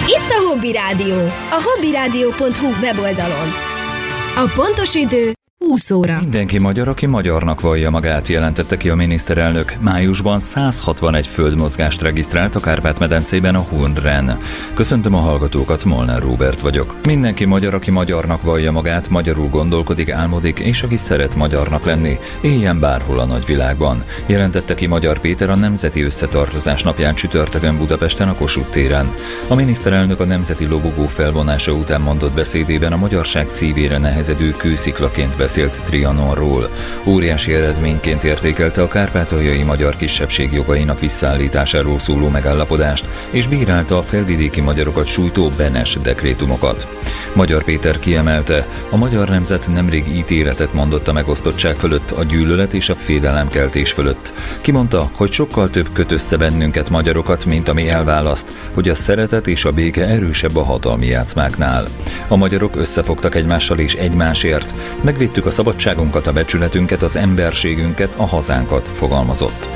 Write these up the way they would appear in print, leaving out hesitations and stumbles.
Itt a Hobby Rádió, a hobbyradio.hu weboldalon. A pontos idő 20 óra. Mindenki magyar, aki magyarnak vallja magát, jelentette ki a miniszterelnök. Májusban 161 földmozgást regisztrált a Kárpát-medencében a HUNREN. Köszöntöm a hallgatókat, Molnár Róbert vagyok. Mindenki magyar, aki magyarnak vallja magát, magyarul gondolkodik, álmodik, és aki szeret magyarnak lenni, éljen bárhol a nagyvilágban. Jelentette ki Magyar Péter a Nemzeti Összetartozás napján csütörtökön Budapesten a Kossuth téren. A miniszterelnök a nemzeti lobogó felvonása után mondott beszédében a magyarság szívére nehezedő kősziklaként beszélt Trianonról. Óriási eredményként értékelte a kárpátaljai magyar kisebbség jogainak visszaállításáról szóló megállapodást, és bírálta a felvidéki magyarokat sújtó Benes dekrétumokat. Magyar Péter kiemelte, a magyar nemzet nemrég ítéletet mondott a megosztottság fölött, a gyűlölet és a félelemkeltés fölött. Kimondta, hogy sokkal több köt össze bennünket magyarokat, mint ami elválaszt, hogy a szeretet és a béke erősebb a hatalmi játszmáknál. A magyarok összefogtak egymással és egymásért, megvédtük a szabadságunkat, a becsületünket, az emberségünket, a hazánkat, fogalmazott.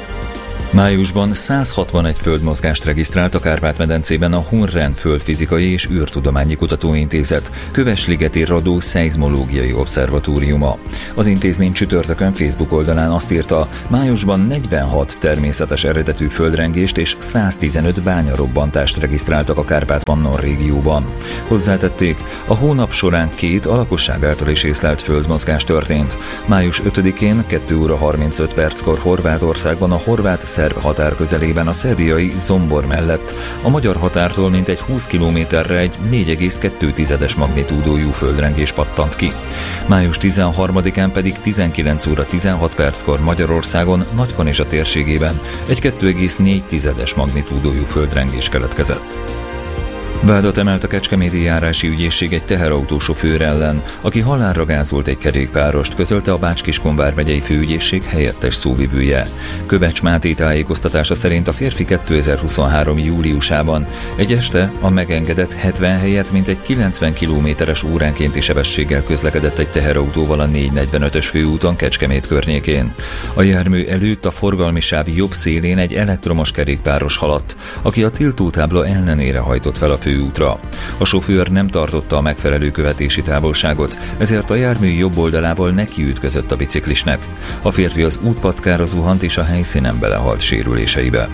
Májusban 161 földmozgást regisztrált a Kárpát-medencében a HUNREN Földfizikai és űrtudományi kutatóintézet Kövesligeti Radó Szeizmológiai Obszervatóriuma. Az intézmény csütörtökön Facebook oldalán azt írta, májusban 46 természetes eredetű földrengést és 115 bányarobbantást regisztráltak a Kárpát-Pannon régióban. Hozzátették, a hónap során 2 a lakosság által is észlelt földmozgás történt. Május 5-én 2 óra 35 perckor Horvátországban a horvát-szerb határ közelében a szerbiai Zombor mellett, a magyar határtól mintegy 20 kilométerre egy 4,2 magnitúdójú földrengés pattant ki. Május 13-án pedig 19 óra 16 perckor Magyarországon, Nagykanizsa térségében egy 2,4 magnitúdójú földrengés keletkezett. Vádat emelt a Kecskeméti járási ügyészség egy teherautó-sofőr ellen, aki halálra gázolt egy kerékpárost, közölte a Bács-Kiskun vármegyei főügyészség helyettes szóvivője. Kövecs Máté tájékoztatása szerint a férfi 2023. júliusában egy este a megengedett 70 helyett mintegy 90 km/h óránkénti sebességgel közlekedett egy teherautóval a 445-ös főúton Kecskemét környékén. A jármű előtt a forgalmi sáv jobb szélén egy elektromos kerékpáros haladt, aki a tiltótábla ellenére hajtott fel a főútra. A sofőr nem tartotta a megfelelő követési távolságot, ezért a jármű jobb oldalával nekiütközött a biciklisnek. A férfi az útpatkára zuhant és a helyszínen belehalt sérüléseibe.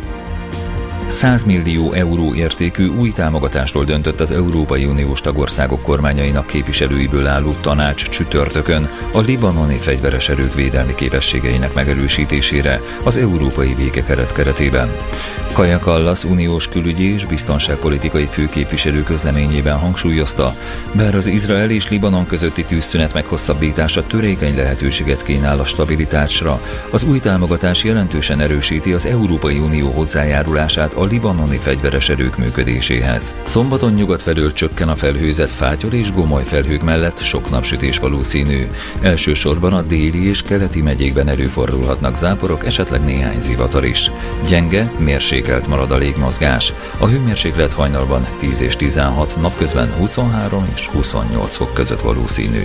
100 millió euró értékű új támogatásról döntött az Európai Uniós tagországok kormányainak képviselőiből álló tanács csütörtökön a libanoni fegyveres erők védelmi képességeinek megerősítésére az Európai Békekeret keretében. Kaja Kallas uniós külügyi és biztonságpolitikai főképviselő közleményében hangsúlyozta, bár az Izrael és Libanon közötti tűzszünet meghosszabbítása törékeny lehetőséget kínál a stabilitásra, az új támogatás jelentősen erősíti az Európai Unió hozzájárulását a libanoni fegyveres erők működéséhez. Szombaton nyugat felől csökken a felhőzet, fátyol és gomoly felhők mellett sok napsütés valószínű. Elsősorban a déli és keleti megyékben előfordulhatnak záporok, esetleg néhány zivatar is. Gyenge, mérsékelt marad a légmozgás. A hőmérséklet hajnalban 10 és 16, napközben 23 és 28 fok között valószínű.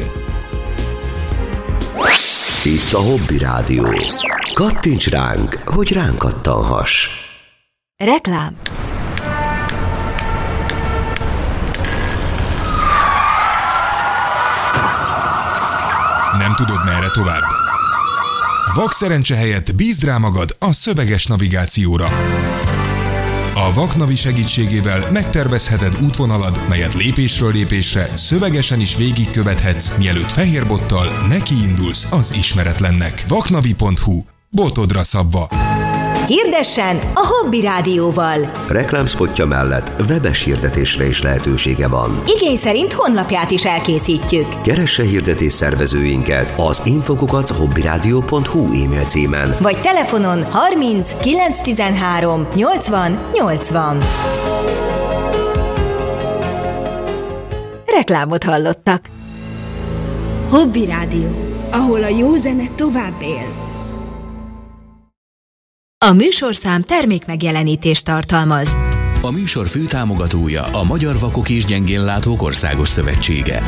Itt a Hobby Rádió. Kattints ránk, hogy ránk kattanhass. Reklám. Nem tudod, merre tovább? Vakszerencse helyett bízd rá magad a szöveges navigációra. A Vaknavi segítségével megtervezheted útvonalad, melyet lépésről lépésre szövegesen is végigkövethetsz, mielőtt fehérbottal nekiindulsz az ismeretlennek. Vaknavi.hu. Botodra szabva. Hirdessen a Hobby Rádióval. Reklámspotja mellett webes hirdetésre is lehetősége van. Igény szerint honlapját is elkészítjük. Keresse hirdetés szervezőinket az info@hobbyradio.hu e-mail címen, vagy telefonon 30 913 80 80. Reklámot hallottak. Hobby Rádió, ahol a jó zene tovább él. A műsorszám termékmegjelenítést tartalmaz. A műsor főtámogatója a Magyar Vakok és Gyengénlátók Országos Szövetsége.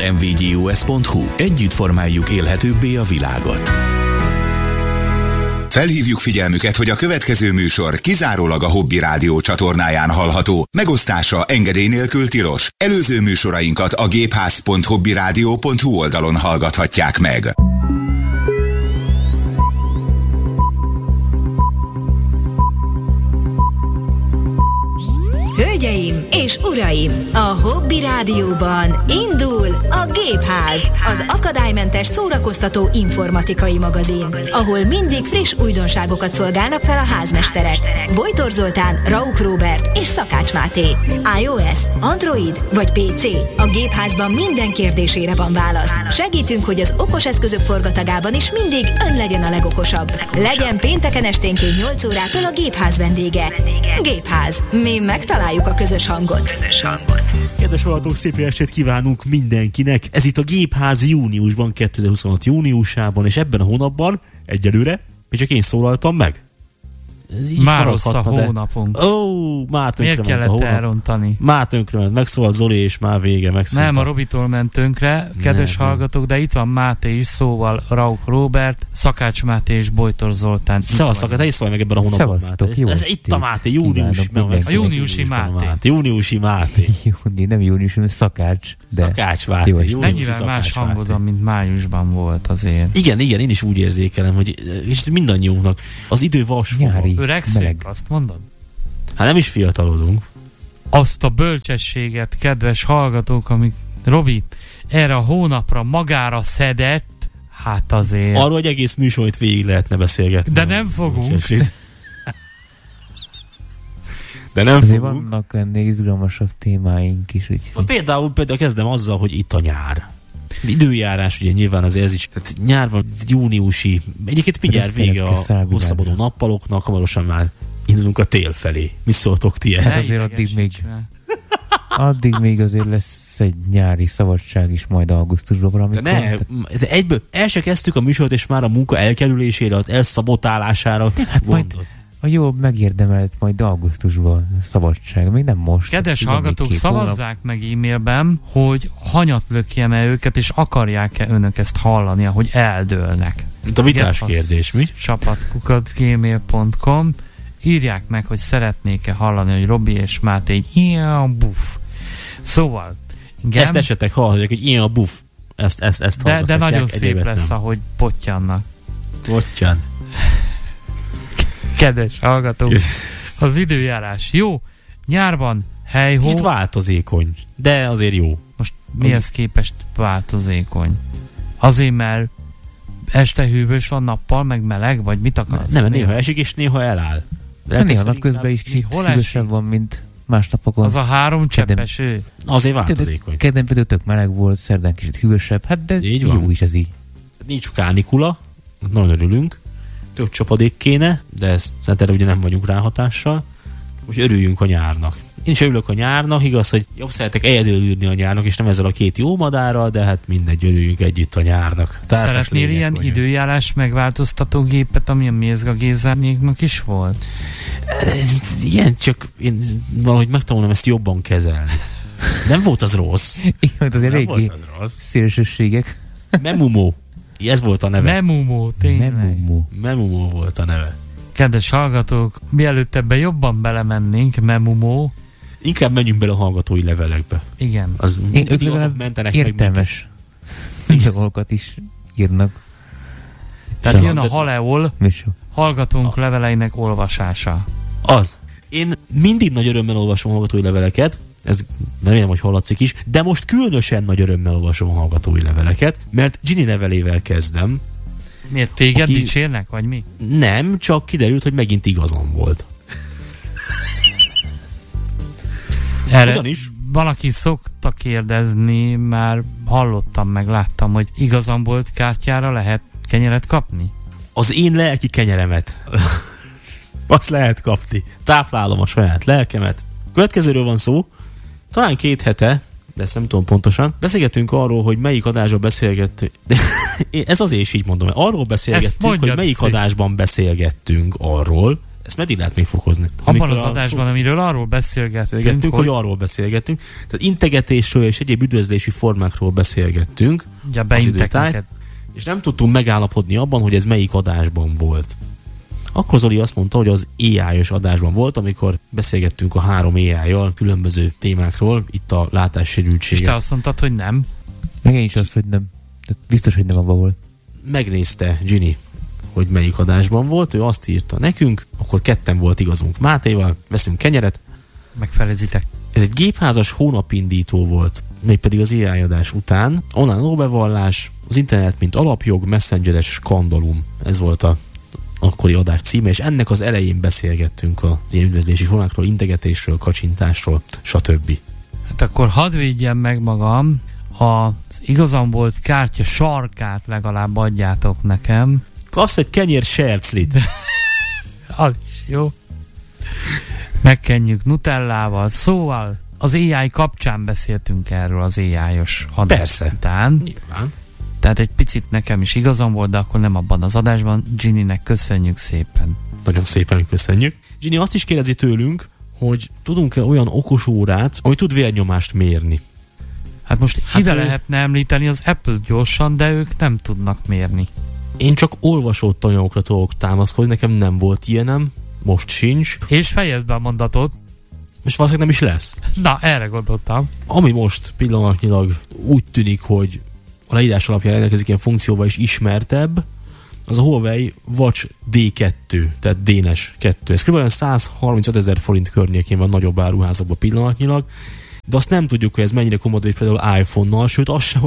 www.mvgyos.hu. Együtt formáljuk élhetőbbé a világot. Felhívjuk figyelmüket, hogy a következő műsor kizárólag a Hobby Rádió csatornáján hallható. Megosztása engedély nélkül tilos. Előző műsorainkat a gépház.hobbyradio.hu oldalon hallgathatják meg. Hölgyeim és uraim, a Hobby Rádióban indul a Gépház, az akadálymentes szórakoztató informatikai magazin, ahol mindig friss újdonságokat szolgálnak fel a házmesterek. Bojtor Zoltán, Rauch Róbert és Szakács Máté. iOS, Android vagy PC? A Gépházban minden kérdésére van válasz. Segítünk, hogy az okos eszközök forgatagában is mindig ön legyen a legokosabb. Legyen pénteken esténként 8 órától a Gépház vendége. Gépház. Mi megtaláljuk a közös hangot. Kedves hallgatók, szép estét kívánunk mindenkinek! Ez itt a Gépház júniusban, 2026 júniusában, és ebben a hónapban egyelőre még csak én szólaltam meg. Már rossz a hónapunk. Már miért kellett elrontani? Már tönkrement, megszólalt Zoli, és már vége, megszólalt. Nem, a Robitól ment tönkre, kedves hallgatók, de itt van Máté is, szóval Rauch Róbert, Szakács Máté és Bojtor Zoltán. Szevasztok, te is szólj meg ebben a hónapban, Máté. Jó, ez itt a Máté, június. A júniusi Máté. Júniusi Máté. Nem június, hanem Szakács. Szakács Máté. Mennyivel más hangod van, mint májusban volt azért. Igen, én is úgy érzékelem, hogy és mindannyiunknak az idő vasfoga. Öregszünk, azt mondod? Hát nem is fiatalodunk. Azt a bölcsességet, kedves hallgatók, amik Robi erre a hónapra magára szedett, hát azért... Arról, hogy egész műsort végig lehetne beszélgetni. De nem fogunk. De nem azért fogunk. Vannak ennél izgalmasabb témáink is. Úgy. Például kezdem azzal, hogy itt a nyár. Időjárás, ugye nyilván azért ez is, tehát nyár van, júniusi, egyébként mindjárt vége a hosszabodó nappaloknak, hamarosan már indulunk a tél felé. Mit szóltok ti ehhez? Hát azért addig még azért lesz egy nyári szabadság is majd augusztusban valamikor. De egyből el se kezdtük a műsort, és már a munka elkerülésére, az elszabotálására majd a jobb megérdemelt majd augusztusban szabadság, még nem most. Kedves hallgatók, szavazzák meg e-mailben, hogy hanyat lökjem-e őket, és akarják-e önök ezt hallani, ahogy eldőlnek. Mint a vitás kérdés, mi? Csapatkukac@gmail.com. Írják meg, hogy szeretnék-e hallani, hogy Robi és Máté egy ilyen buff. Szóval, igen. Ezt esetek hallhatják, hogy ilyen a buff. Ezt de nagyon szép lesz, ahogy pottyannak. Pottyan. Kedves hallgatók, az időjárás jó, nyárban hely-hó. Kicsit változékony, de azért jó. Most mihez képest változékony? Azért, mert este hűvös van nappal, meg meleg, vagy mit akarsz? Nem, néha esik, és néha eláll. De néha napközben is kicsit hűvösebb van, mint más napokon. Az a 3 cseppeső. Azért változékony. Kedden például tök meleg volt, szerdán kicsit hűvösebb, hát de így jó is ez így. Nincs kánikula, nagyon örülünk. Több csapadék kéne, de ezt szerintem ugye nem vagyunk ráhatással. Most örüljünk a nyárnak. Én is örülök a nyárnak, igaz, hogy jobb szeretek egyedül ülni a nyárnak, és nem ezzel a két jó madárral, de hát mindegy, örüljünk együtt a nyárnak. Szeretnél ilyen időjárás megváltoztató gépet, ami a Mézga Gézánéknak is volt? Igen, csak én valahogy megtanulom ezt jobban kezelni. Nem volt az rossz. Igen, az eléggé szélsőségek. Memumo. Ez volt a neve. Memumo, tényleg. Memumo volt a neve. Kedves hallgatók, mielőtt ebbe jobban belemennénk, Memumo. Inkább menjünk bele a hallgatói levelekbe. Igen. Ők legalább értelmes dolgokat is írnak. Tehát jön a Haleol hallgatónk leveleinek olvasása. Az. Én mindig nagy örömmel olvasom hallgatói leveleket, ez remélem, hogy hallatszik is, de most különösen nagy örömmel olvasom a hallgatói leveleket, mert Ginny levelével kezdem. Miért téged dicsérnek, vagy mi? Nem, csak kiderült, hogy megint igazam volt. Erre ugyanis valaki szokta kérdezni, már hallottam, meg láttam, hogy igazam volt kártyára lehet kenyeret kapni? Az én lelki kenyeremet. Azt lehet kapni. Táplálom a saját lelkemet. Következőről van szó. Talán 2 hete, de ezt nem tudom pontosan, beszélgettünk arról, hogy melyik adásban beszélgettünk. Ez azért is így mondom, arról beszélgettünk, hogy melyik adásban beszélgettünk arról. Ezt meddig lehet még fokozni? Abban az adásban, amiről arról beszélgettünk, hogy arról beszélgettünk. Tehát integetésről és egyéb üdvözlési formákról beszélgettünk. Ja, beintek neked. És nem tudtunk megállapodni abban, hogy ez melyik adásban volt. Akkor Zoli azt mondta, hogy az AI-os adásban volt, amikor beszélgettünk a 3 AI-jal különböző témákról, itt a látássérültséget. És te azt mondtad, hogy nem? Meg én is azt, hogy nem. De biztos, hogy nem abban volt. Megnézte Ginny, hogy melyik adásban volt, ő azt írta nekünk, akkor ketten volt igazunk Mátéval, veszünk kenyeret. Megfelezitek. Ez egy gépházas hónapindító volt, mégpedig az AI adás után. Onnan lóbevallás, az internet mint alapjog, messengeres skandalum. Ez volt a akkori adás címe, és ennek az elején beszélgettünk az ilyen üdvözlési formákról, integetésről, kacsintásról, stb. Hát akkor hadd védjem meg magam, az igazam volt kártya sarkát legalább adjátok nekem. Kapsz egy kenyér serclit. Az is jó. Megkenjük nutellával. Szóval az AI kapcsán beszéltünk erről az AI-os adás után. Nyilván. Tehát egy picit nekem is igazam volt, de akkor nem abban az adásban. Ginnynek köszönjük szépen. Nagyon szépen köszönjük. Ginny azt is kérdezi tőlünk, hogy tudunk-e olyan okos órát, ami tud vérnyomást mérni. Hát most ide lehetne említeni az Apple gyorsan, de ők nem tudnak mérni. Én csak olvasott anyagokra tudok támaszkodni, nekem nem volt ilyenem, most sincs. És fejezd be a mondatot. És valószínűleg nem is lesz. Na, erre gondoltam. Ami most pillanatnyilag úgy tűnik, hogy a leírás alapján rendelkezik ilyen funkcióval is ismertebb, az a Huawei Watch D2, tehát D-nes 2. Ez kb. 135 000 forint környékén van nagyobb áruházakban pillanatnyilag, de azt nem tudjuk, hogy ez mennyire kompatibilis például iPhone-nal, sőt az se,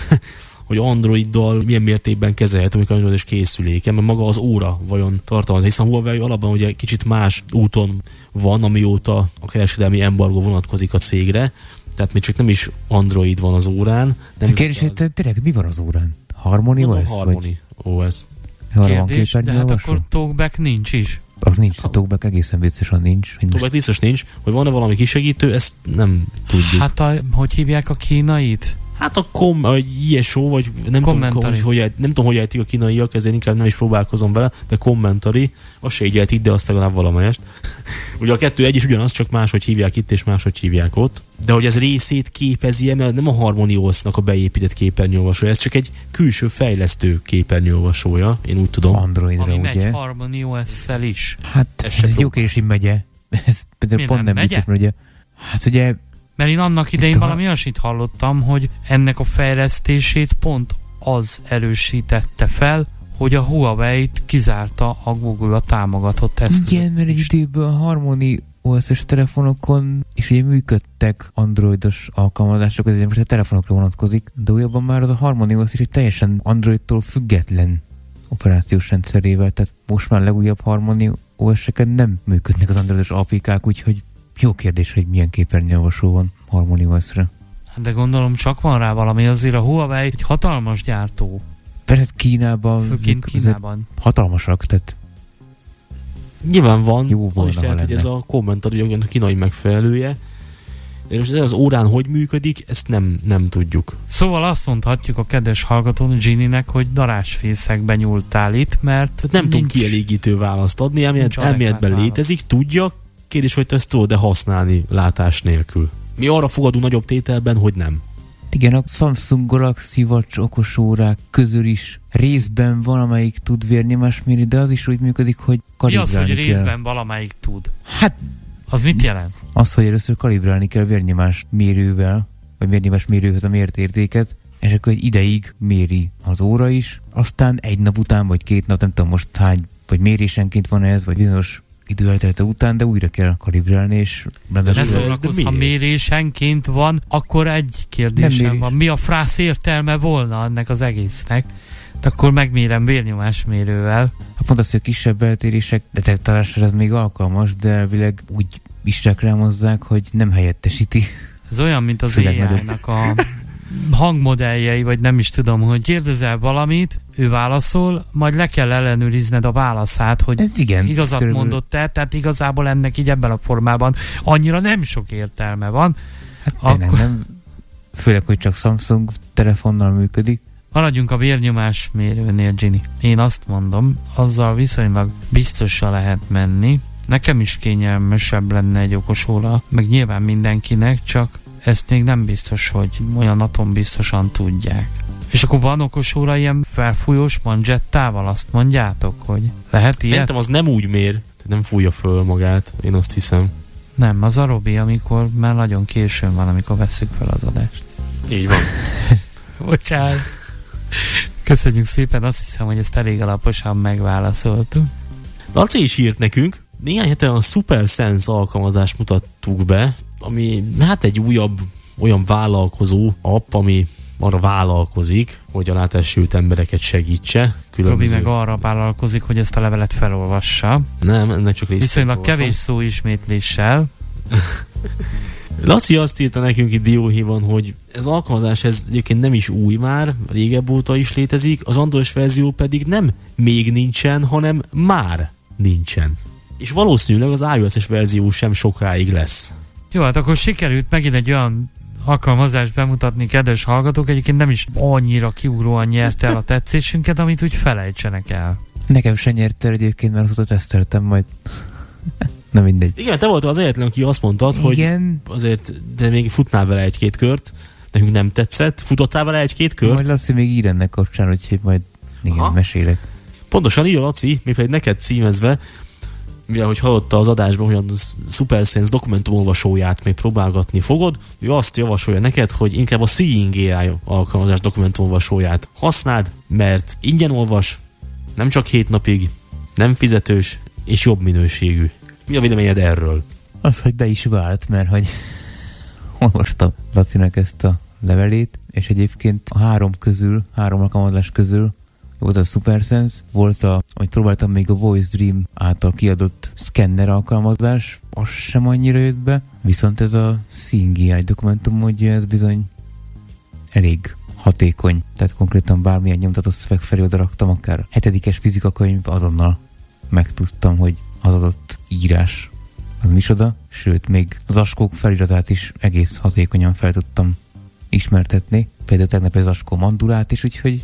hogy Androiddal milyen mértékben kezelhető, amikor Androidos készüléken, mert maga az óra vajon tartalmaz, hiszen a Huawei alapban ugye kicsit más úton van, amióta a kereskedelmi embargó vonatkozik a cégre, tehát még csak nem is Android van az órán. Kérdés, hogy tényleg mi van az órán? Harmony OS? Harmony OS. Kérdés, de hát akkor talkback nincs is. Az nincs, a talkback egészen biztosan nincs. Talkback biztos nincs, hogy van-e valami kisegítő, ezt nem tudjuk. Hát hogy hívják a kínait? Hát a ISO, vagy nem tudom, hogy ejtik a kínaiak, ezért inkább nem is próbálkozom vele, de kommentari, azt se így ejtik, de azt legalább valamelyest. Ugye a kettő egy is ugyanaz, csak máshogy hívják itt, és máshogy hívják ott. De hogy ez részét képezi, mert nem a Harmony OS-nak a beépített képernyőolvasója, ez csak egy külső fejlesztő képernyőolvasója, én úgy tudom. Androidra, ami ugye? megy Harmony OS-szel is. Hát ez egy jókérési megye. Ez például pont nem biztos, mert ugye... Hát ugye... Mert én annak idején valami olyasmit hallottam, hogy ennek a fejlesztését pont az erősítette fel, hogy a Huawei-t kizárta a Google a támogatott eszközök. Igen, mert egy időben a Harmony OS-es telefonokon is ugye működtek androidos alkalmazások, ezért most a telefonokra vonatkozik, de újabban már az a Harmony OS is egy teljesen Androidtól független operációs rendszerével, tehát most már legújabb Harmony OS-eken nem működnek az androidos APK-k, úgyhogy jó kérdés, hogy milyen képernyőolvasó van Harmony OS-re. De gondolom csak van rá valami, azért a Huawei egy hatalmas gyártó. Persze Kínában, főként Kínában hatalmasak, tehát nyilván van, jó volna, is lehet, hogy ez a kommentari a kínai megfelelője. De most ez az órán hogy működik, ezt nem tudjuk. Szóval azt mondhatjuk a kedves hallgatón Ginnynek, hogy darásfészekbe nyúltál itt, mert nem tudunk kielégítő választ adni, elméletben létezik, tudja, kérdés, hogy te ezt tudod-e használni látás nélkül. Mi arra fogadunk nagyobb tételben, hogy nem. Igen, a Samsung Galaxy Watch okosórák közül is részben valamelyik tud vérnyomást mérni, de az is úgy működik, hogy kalibrálni kell. Mi az, hogy részben valamelyik tud? Hát, az mit jelent? Az, hogy először kalibrálni kell vérnyomás mérővel, vagy vérnyomás mérőhöz a mért értéket, és akkor egy ideig méri az óra is, aztán egy nap után, vagy 2 nap, nem tudom most hány, vagy mérésenként van ez, vagy bizonyos idő eltelte után, de újra kell kalibrálni, és ne szórakozz, ha mérésenként van, akkor egy kérdésem van. Mi a frász értelme volna ennek az egésznek? De akkor megmérem vérnyomásmérővel. Hát pont az, hogy a kisebb eltérések detektálásra ez még alkalmas, de elvileg úgy is reklámozzák, hogy nem helyettesíti. Ez olyan, mint az AI-nak a hangmodelljei, vagy nem is tudom, hogy kérdezel valamit, ő válaszol, majd le kell ellenőrizned a válaszát, hogy igen, igazat mondott-e, tehát igazából ennek így ebben a formában annyira nem sok értelme van. Hát akkor... nem, főleg, hogy csak Samsung telefonnal működik. Maradjunk a vérnyomás mérőnél, Ginny. Én azt mondom, azzal viszonylag biztosra lehet menni. Nekem is kényelmesebb lenne egy okos óra, meg nyilván mindenkinek, csak ezt még nem biztos, hogy olyan atombiztosan tudják. És akkor van okos óra ilyen felfújós manzsettával, azt mondjátok, hogy lehet ilyet? Szerintem az nem úgy mér, nem fújja föl magát, én azt hiszem. Nem, az a Robi, amikor már nagyon későn van, amikor vesszük fel az adást. Így van. Bocsánat. Köszönjük szépen, azt hiszem, hogy ezt elég alaposan megválaszoltuk. Laci is írt nekünk, néhány hete a SuperSense alkalmazást mutattuk be, ami hát egy újabb olyan vállalkozó app, ami arra vállalkozik, hogy a látássérült embereket segítse. Robi meg arra vállalkozik, hogy ezt a levelet felolvassa. Nem, ennek csak részét viszonylag kevés szó ismétléssel. Laci azt írta nekünk itt dióhéjban, hogy ez alkalmazás ez egyébként nem is új már, régebb óta is létezik, az Android verzió pedig nem még nincsen, hanem már nincsen. És valószínűleg az iOS-es verzió sem sokáig lesz. Jó, hát akkor sikerült megint egy olyan alkalmazást bemutatni, kedves hallgatók, egyébként nem is annyira kiugróan nyerte el a tetszésünket, amit úgy felejtsenek el. Nekem se nyert el egyébként, mert azt teszteltem majd. Na mindegy. Igen, te voltál az egyetlen, aki azt mondtad, igen, hogy azért, de még futnál vele egy-két kört, nekünk nem tetszett. Futottál vele egy-két kört? Majd Laci még ír ennek kapcsán, hogy majd igen, mesélek. Pontosan így a Laci, még pedig neked címezve, mivel hogy hallotta az adásban, hogy a SuperSense dokumentumolvasóját még próbálgatni fogod, ő azt javasolja neked, hogy inkább a Seeing AI alkalmazás dokumentumolvasóját használd, mert ingyen olvas, nem csak 7 napig, nem fizetős és jobb minőségű. Mi a véleményed erről? Az, hogy be is vált, mert hogy olvastam Lacinak ezt a levelét, és egyébként a három alkalmazás közül volt a SuperSense, volt amit próbáltam még a Voice Dream által kiadott szkenner alkalmazás, az sem annyira jött be, viszont ez a Seeing AI dokumentum, hogy ez bizony elég hatékony, tehát konkrétan bármilyen nyomtatott szöveg felé oda raktam, akár 7-es fizikakönyv, azonnal megtudtam, hogy az adott írás az micsoda, sőt, még az askók feliratát is egész hatékonyan fel tudtam ismertetni, például tegnap az askó mandulát is, úgyhogy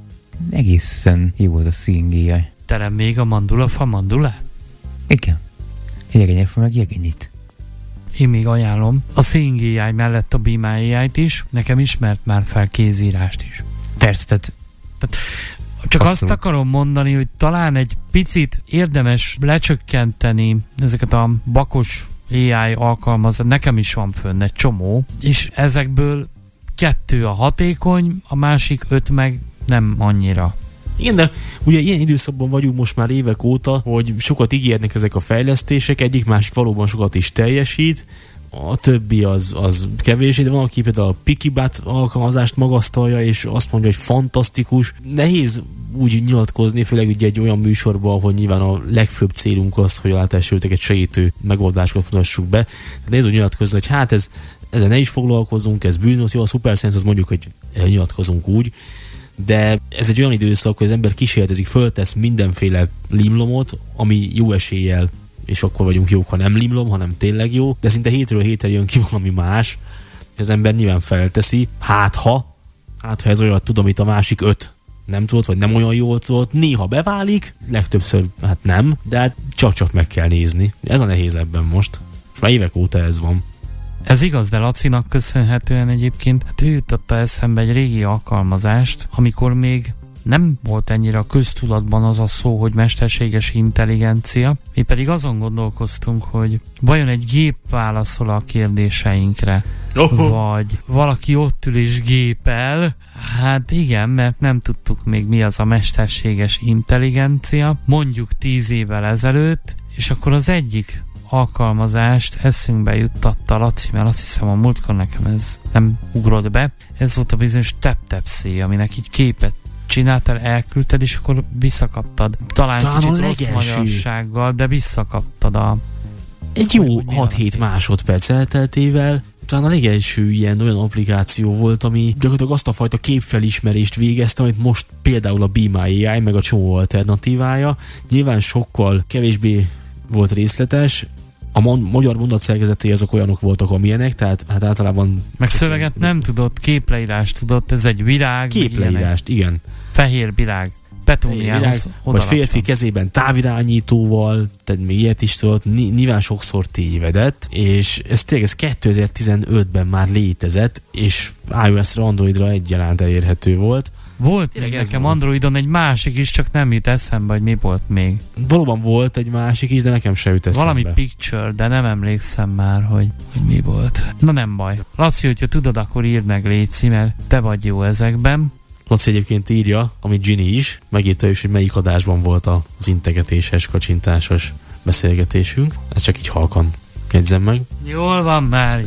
egészen jó volt a Seeing AI. Terem még a mandulafa mandulát? Igen. Jegenyefa meg jegenyit. Én még ajánlom a Seeing AI mellett a Be My AI-t is, nekem ismert már fel kézírást is. Persze, tehát csak abszolút. Azt akarom mondani, hogy talán egy picit érdemes lecsökkenteni ezeket a bakos AI alkalmazásokat. Nekem is van fönn egy csomó, és ezekből 2 a hatékony, a másik 5 meg nem annyira. Igen, de ugye ilyen időszakban vagyunk most már évek óta, hogy sokat ígérnek ezek a fejlesztések, egyik-másik valóban sokat is teljesít, a többi az kevésé, de van, aki például a Pikibat alkalmazást magasztalja, és azt mondja, hogy fantasztikus. Nehéz úgy nyilatkozni, főleg ugye egy olyan műsorban, ahol nyilván a legfőbb célunk az, hogy a látássérülteket segítő megoldásokat mutassuk be. Nehéz úgy nyilatkozni, hogy hát ezzel ne is foglalkozunk, ez bűnös, jó, a SuperSense az mondjuk, hogy nyilatkozunk úgy, de ez egy olyan időszak, hogy az ember kísérletezik, föltesz mindenféle limlomot, ami jó eséllyel, és akkor vagyunk jók, ha nem limlom, hanem tényleg jó, de szinte hétről hétre jön ki valami más, és az ember nyilván felteszi, hát ha ez olyat tud, amit a másik 5 nem tudott, vagy nem olyan jól tudott, néha beválik, legtöbbször hát nem, de hát csak meg kell nézni. Ez a nehéz ebben most. És már évek óta ez van. Ez igaz, de Lacinak köszönhetően egyébként ő jutotta eszembe egy régi alkalmazást, amikor még nem volt ennyire a köztudatban az a szó, hogy mesterséges intelligencia. Mi pedig azon gondolkoztunk, hogy vajon egy gép válaszol a kérdéseinkre, vagy valaki ott ül és gépel. Hát igen, mert nem tudtuk még mi az a mesterséges intelligencia, mondjuk 10 évvel ezelőtt, és akkor az egyik alkalmazást eszünkbe juttatta Laci, mert azt hiszem a múltkor nekem ez nem ugrott be. Ez volt a bizonyos TapTapC, aminek így képet csináltál, elküldted, és akkor visszakaptad. Talán kicsit rossz magyarsággal, de visszakaptad egy jó 6-7 másodperc elteltével. Talán a legelső ilyen olyan applikáció volt, ami gyakorlatilag azt a fajta képfelismerést végezte, amit most például a Be My AI, meg a csomó alternatívája. Nyilván sokkal kevésbé volt részletes, a magyar mondatszerkezetei azok olyanok voltak, amilyenek, tehát hát általában... Meg szöveget nem tudott, képleírást tudott, ez egy virág. Képleírást, igen. Fehér virág. Petúniához vagy férfi kezében távirányítóval, tehát még ilyet is tudott, nyilván sokszor tévedett, és ez tényleg 2015-ben már létezett, és iOS-ra, Androidra egyaránt elérhető volt. Volt Tényleg még ez nekem volt. Androidon egy másik is, csak nem jut eszembe, hogy mi volt még. Valóban volt egy másik is, de nekem se jut eszembe. Valami picture, de nem emlékszem már, hogy mi volt. Na nem baj. Laci, hogyha tudod, akkor írd meg, légy, mert te vagy jó ezekben. Laci egyébként írja, amit Ginny is, megírta is, hogy melyik adásban volt az integetéses, kacsintásos beszélgetésünk. Ez csak így halkan jegyzem meg. Jól van már.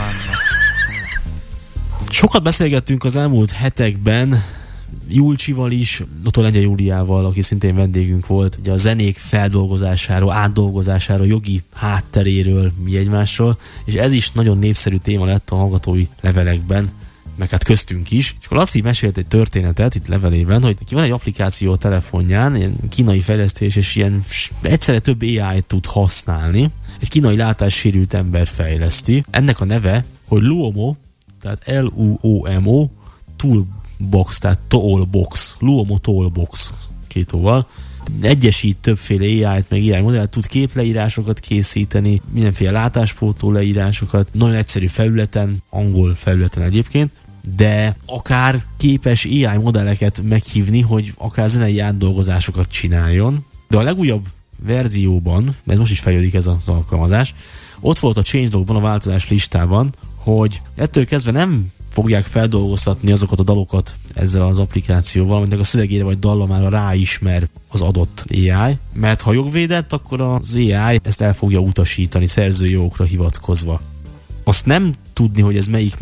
Sokat beszélgettünk az elmúlt hetekben Julcsival is, dr. Lengyel Júliával, aki szintén vendégünk volt, ugye a zenék feldolgozásáról, átdolgozásáról, jogi hátteréről, mi egymásról, és ez is nagyon népszerű téma lett a hallgatói levelekben, meg hát köztünk is. És akkor Laci mesélt egy történetet itt levelében, hogy neki van egy applikáció a telefonján, ilyen kínai fejlesztés, és ilyen egyszerre több AI-t tud használni. Egy kínai látássérült ember fejleszti. Ennek a neve, hogy Luomo, tehát Luomo Toolbox, tehát Toolbox. Luomo Toolbox, 2 óval. Egyesít többféle AI-t, meg AI modellt, tud képleírásokat készíteni, mindenféle látáspótló leírásokat, nagyon egyszerű felületen, angol felületen egyébként, de akár képes AI modelleket meghívni, hogy akár zenei átdolgozásokat csináljon. De a legújabb verzióban, mert most is fejlődik ez az alkalmazás, ott volt a changelogban, a változás listában, hogy ettől kezdve nem fogják feldolgoztatni azokat a dalokat ezzel az applikációval, aminek a szövegére vagy dallamára ráismer az adott AI, mert ha jogvédett, akkor az AI ezt el fogja utasítani szerzői jogokra hivatkozva. Azt nem tudni, hogy ez melyik